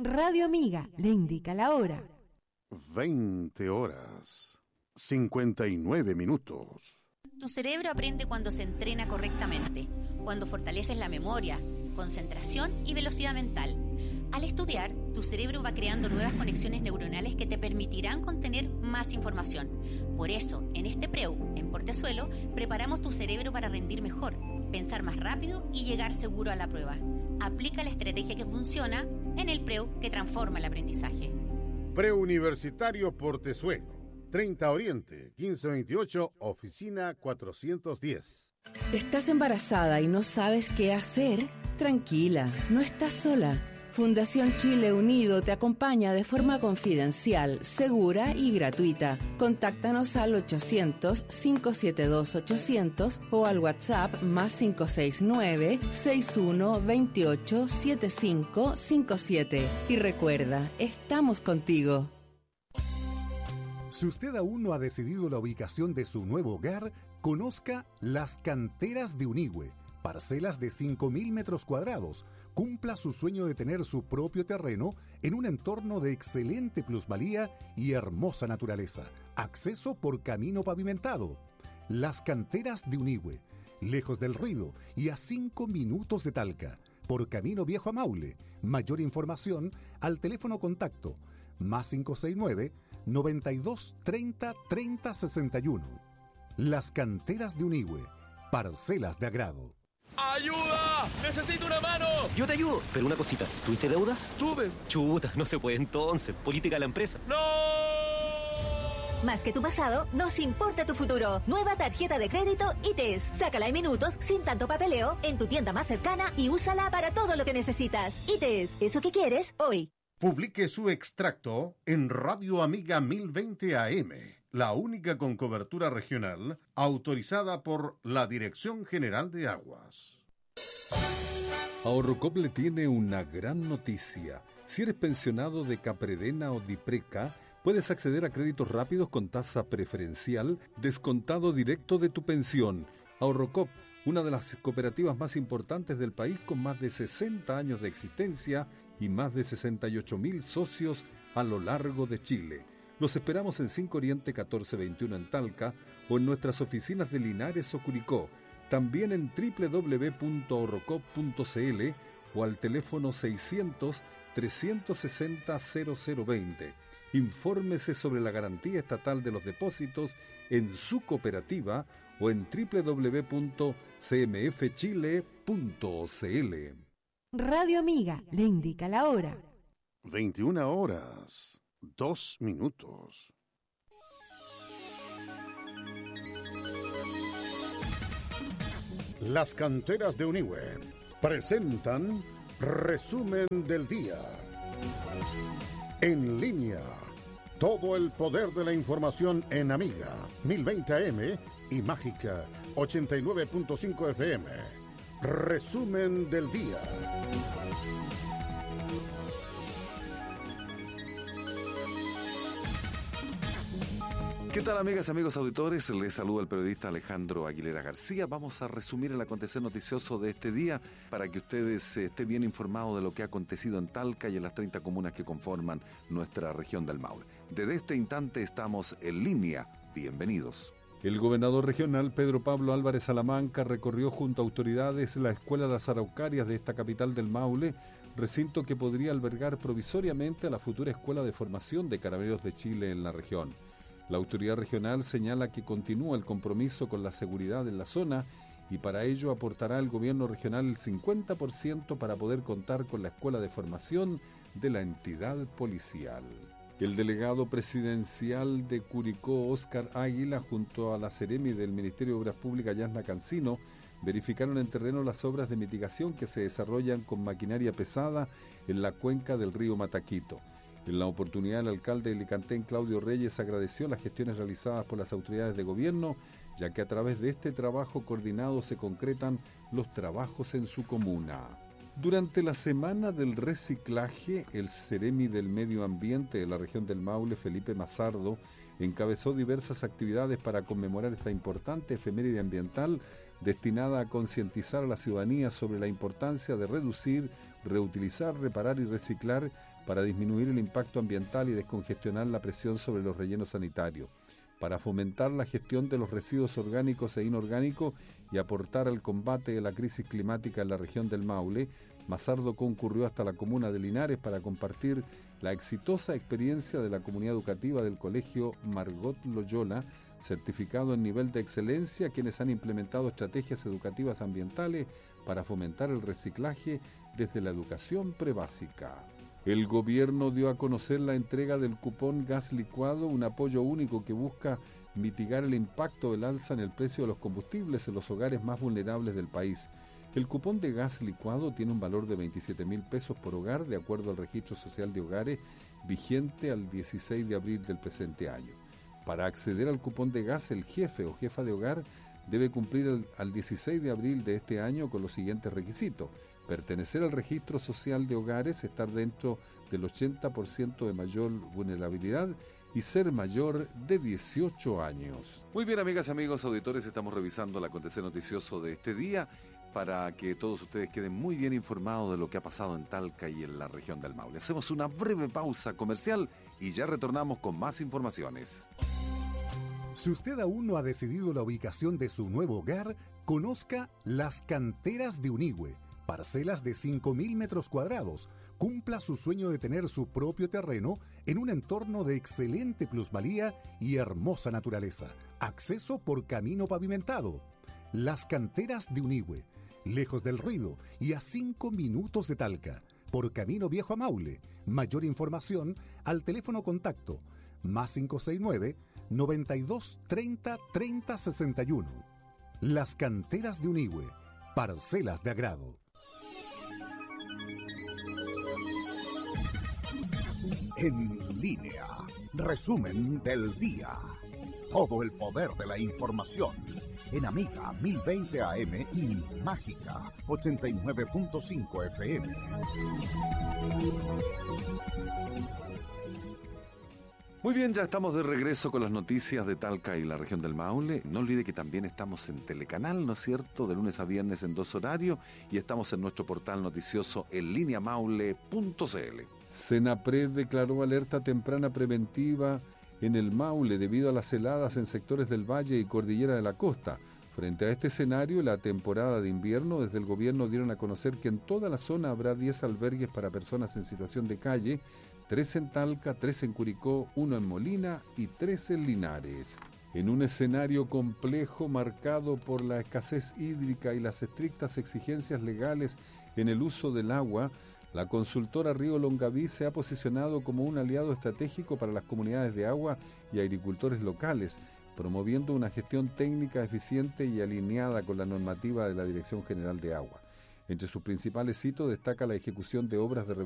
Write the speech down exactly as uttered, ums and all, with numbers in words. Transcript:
Radio Amiga le indica la hora. veinte horas, cincuenta y nueve minutos. Tu cerebro aprende cuando se entrena correctamente, cuando fortaleces la memoria, concentración y velocidad mental. Al estudiar, tu cerebro va creando nuevas conexiones neuronales que te permitirán contener más información. Por eso, en este Preu, en Portezuelo, preparamos tu cerebro para rendir mejor, pensar más rápido y llegar seguro a la prueba. Aplica la estrategia que funciona en el Preu que transforma el aprendizaje. Preuniversitario Portezuelo, treinta Oriente, quince veintiocho, oficina cuatrocientos diez. ¿Estás embarazada y no sabes qué hacer? Tranquila, no estás sola. Fundación Chile Unido te acompaña de forma confidencial, segura y gratuita. Contáctanos al ochocientos, cinco siete dos, ochocientos o al WhatsApp más cinco seis nueve, seis uno dos ocho, siete cinco cinco siete. Y recuerda, estamos contigo. Si usted aún no ha decidido la ubicación de su nuevo hogar, conozca Las Canteras de Unigüe, parcelas de cinco mil metros cuadrados. Cumpla su sueño de tener su propio terreno en un entorno de excelente plusvalía y hermosa naturaleza. Acceso por camino pavimentado. Las Canteras de Unigüe, lejos del ruido y a cinco minutos de Talca, por camino viejo a Maule. Mayor información al teléfono contacto más cinco seis nueve, noventa y dos, treinta, treinta, sesenta y uno. Las Canteras de Unigüe, parcelas de agrado. ¡Ayuda! ¡Necesito una mano! Yo te ayudo, pero una cosita, ¿tuviste deudas? Tuve. Chuta, no se puede entonces, política de la empresa. ¡No! Más que tu pasado, nos importa tu futuro. Nueva tarjeta de crédito I T E S. Sácala en minutos, sin tanto papeleo, en tu tienda más cercana y úsala para todo lo que necesitas. I T E S, eso que quieres, hoy. Publique su extracto en Radio Amiga mil veinte A M, la única con cobertura regional autorizada por la Dirección General de Aguas. Ahorrocop le tiene una gran noticia. Si eres pensionado de Capredena o Dipreca, puedes acceder a créditos rápidos con tasa preferencial, descontado directo de tu pensión. Ahorrocop, una de las cooperativas más importantes del país con más de sesenta años de existencia y más de sesenta y ocho mil socios a lo largo de Chile. Los esperamos en cinco Oriente catorce veintiuno en Talca o en nuestras oficinas de Linares o Curicó. También en doble u doble u doble u punto ahorrocop punto c l o al teléfono seiscientos, trescientos sesenta, cero cero veinte. Infórmese sobre la garantía estatal de los depósitos en su cooperativa o en doble u doble u doble u punto c m f chile punto c l. Radio Amiga le indica la hora. veintiuna horas, dos minutos. Las Canteras de Unigüe presentan Resumen del Día. En línea, todo el poder de la información en Amiga mil veinte A M y Mágica ochenta y nueve punto cinco F M. Resumen del Día. ¿Qué tal, amigas y amigos auditores? Les saluda el periodista Alejandro Aguilera García. Vamos a resumir el acontecer noticioso de este día para que ustedes eh, estén bien informados de lo que ha acontecido en Talca y en las treinta comunas que conforman nuestra región del Maule. Desde este instante estamos en línea. Bienvenidos. El gobernador regional Pedro Pablo Álvarez Salamanca recorrió junto a autoridades la Escuela Las Araucarias de esta capital del Maule, recinto que podría albergar provisoriamente a la futura Escuela de Formación de Carabineros de Chile en la región. La autoridad regional señala que continúa el compromiso con la seguridad en la zona y para ello aportará el gobierno regional el cincuenta por ciento para poder contar con la escuela de formación de la entidad policial. El delegado presidencial de Curicó, Óscar Águila, junto a la Seremi del Ministerio de Obras Públicas, Yasna Cancino, verificaron en terreno las obras de mitigación que se desarrollan con maquinaria pesada en la cuenca del río Mataquito. En la oportunidad, el alcalde de Licantén, Claudio Reyes, agradeció las gestiones realizadas por las autoridades de gobierno, ya que a través de este trabajo coordinado se concretan los trabajos en su comuna. Durante la semana del reciclaje, el Seremi del Medio Ambiente de la región del Maule, Felipe Mazardo, encabezó diversas actividades para conmemorar esta importante efeméride ambiental destinada a concientizar a la ciudadanía sobre la importancia de reducir, reutilizar, reparar y reciclar para disminuir el impacto ambiental y descongestionar la presión sobre los rellenos sanitarios, para fomentar la gestión de los residuos orgánicos e inorgánicos y aportar al combate de la crisis climática en la región del Maule. Mazardo concurrió hasta la comuna de Linares para compartir la exitosa experiencia de la comunidad educativa del Colegio Margot Loyola, certificado en nivel de excelencia, quienes han implementado estrategias educativas ambientales para fomentar el reciclaje desde la educación prebásica. El gobierno dio a conocer la entrega del cupón gas licuado, un apoyo único que busca mitigar el impacto del alza en el precio de los combustibles en los hogares más vulnerables del país. El cupón de gas licuado tiene un valor de veintisiete mil pesos por hogar, de acuerdo al Registro Social de Hogares, vigente al dieciséis de abril del presente año. Para acceder al cupón de gas, el jefe o jefa de hogar debe cumplir el, al dieciséis de abril de este año con los siguientes requisitos: pertenecer al Registro Social de Hogares, estar dentro del ochenta por ciento de mayor vulnerabilidad y ser mayor de dieciocho años. Muy bien, amigas, amigos, auditores, estamos revisando el acontecer noticioso de este día para que todos ustedes queden muy bien informados de lo que ha pasado en Talca y en la región del Maule. Hacemos una breve pausa comercial y ya retornamos con más informaciones. Si usted aún no ha decidido la ubicación de su nuevo hogar, conozca Las Canteras de Unigüe. Parcelas de cinco mil metros cuadrados. Cumpla su sueño de tener su propio terreno en un entorno de excelente plusvalía y hermosa naturaleza. Acceso por camino pavimentado. Las Canteras de Unigüe, lejos del ruido y a cinco minutos de Talca, por camino viejo a Maule. Mayor información al teléfono contacto más cinco seis nueve, noventa y dos, treinta, treinta, sesenta y uno. Las Canteras de Unigüe, parcelas de agrado. En línea, resumen del día. Todo el poder de la información. En Amiga mil veinte A M y Mágica ochenta y nueve punto cinco F M. Muy bien, ya estamos de regreso con las noticias de Talca y la región del Maule. No olvide que también estamos en Telecanal, ¿no es cierto?, de lunes a viernes en dos horarios, y estamos en nuestro portal noticioso en línea maule punto c l. Senapred declaró alerta temprana preventiva en el Maule debido a las heladas en sectores del Valle y Cordillera de la Costa. Frente a este escenario, la temporada de invierno, desde el gobierno dieron a conocer que en toda la zona habrá diez albergues para personas en situación de calle, tres en Talca, tres en Curicó, uno en Molina y tres en Linares. En un escenario complejo marcado por la escasez hídrica y las estrictas exigencias legales en el uso del agua, la consultora Río Longaví se ha posicionado como un aliado estratégico para las comunidades de agua y agricultores locales, promoviendo una gestión técnica eficiente y alineada con la normativa de la Dirección General de Agua. Entre sus principales hitos destaca la ejecución de obras de